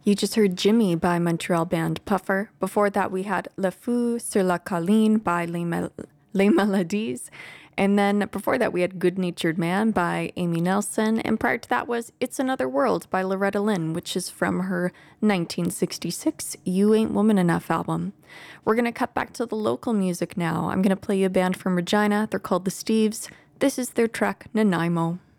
You just heard Jimmy by Montreal band Puffer. Before that, we had Le Fou sur la Colline by Les Melodies. And then before that, we had Good Natured Man by Amy Nelson. And prior to that was It's Another World by Loretta Lynn, which is from her 1966 You Ain't Woman Enough album. We're going to cut back to the local music now. I'm going to play you a band from Regina. They're called The Steves. This is their track, Nanaimo.